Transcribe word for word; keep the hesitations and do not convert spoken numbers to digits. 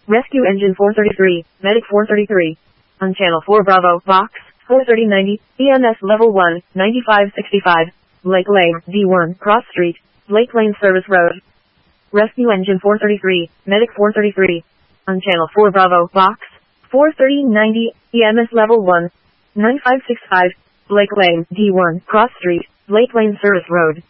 Rescue Engine four thirty-three, Medic four thirty-three. On Channel four Bravo, Box, four thirty ninety, E M S Level one, ninety-five sixty-five, Blake Lane, D one, Cross Street, Blake Lane Service Road. Rescue Engine four thirty-three, Medic four thirty-three. On Channel four Bravo, Box, four thirty ninety, E M S Level one, ninety-five sixty-five, Blake Lane, D one, Cross Street, Blake Lane Service Road.